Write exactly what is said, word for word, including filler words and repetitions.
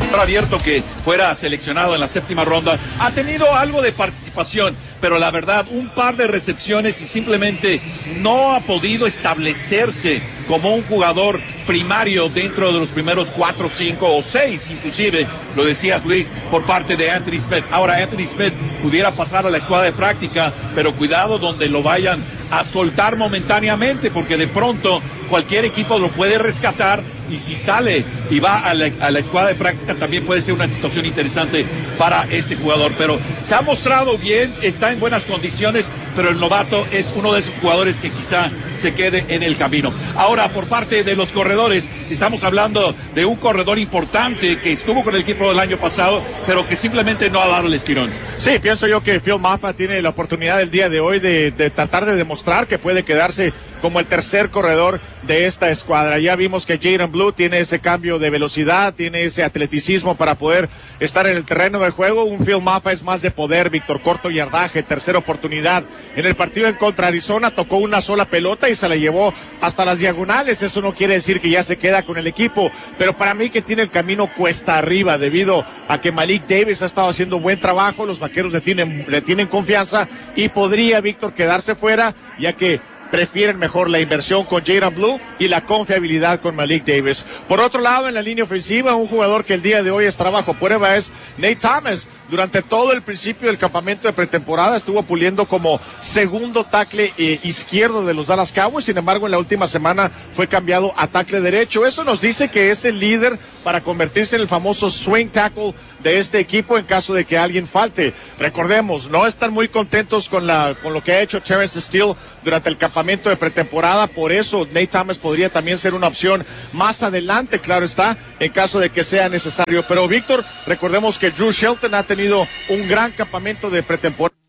abierto que fuera seleccionado en la séptima ronda, ha tenido algo de participación, pero la verdad, un par de recepciones y simplemente no ha podido establecerse como un jugador primario dentro de los primeros cuatro, cinco o seis, inclusive, lo decías Luis, por parte de Anthony Smith. Ahora Anthony Smith pudiera pasar a la escuadra de práctica, pero cuidado donde lo vayan a soltar momentáneamente, porque de pronto cualquier equipo lo puede rescatar, y si sale y va a la, a la escuadra de práctica también puede ser una situación interesante para este jugador. Pero se ha mostrado bien, está en buenas condiciones, pero el novato es uno de esos jugadores que quizá se quede en el camino. Ahora, por parte de los corredores, estamos hablando de un corredor importante que estuvo con el equipo del año pasado, pero que simplemente no ha dado el estirón. Sí, pienso yo que Phil Maffa tiene la oportunidad el día de hoy de, de tratar de demostrar que puede quedarse como el tercer corredor de esta escuadra. Ya vimos que Jaden Blue tiene ese cambio de velocidad, tiene ese atleticismo para poder estar en el terreno de juego. Un Phil Maffa es más de poder, Víctor, corto yardaje, tercera oportunidad. En el partido en contra Arizona tocó una sola pelota y se la llevó hasta las diagonales. Eso no quiere decir que ya se queda con el equipo, pero para mí que tiene el camino cuesta arriba debido a que Malik Davis ha estado haciendo buen trabajo. Los vaqueros le tienen, le tienen confianza y podría, Víctor, quedarse fuera, ya que prefieren mejor la inversión con Jaden Blue y la confiabilidad con Malik Davis. Por otro lado, en la línea ofensiva, un jugador que el día de hoy es trabajo prueba es Nate Thomas. Durante todo el principio del campamento de pretemporada estuvo puliendo como segundo tackle eh, izquierdo de los Dallas Cowboys. Sin embargo, en la última semana fue cambiado a tackle derecho. Eso nos dice que es el líder para convertirse en el famoso swing tackle de este equipo en caso de que alguien falte. Recordemos, no están muy contentos con la con lo que ha hecho Terrence Steele durante el campamento de pretemporada, por eso Nate Thomas podría también ser una opción más adelante, claro está, en caso de que sea necesario. Pero Víctor, recordemos que Drew Shelton ha tenido un gran campamento de pretemporada.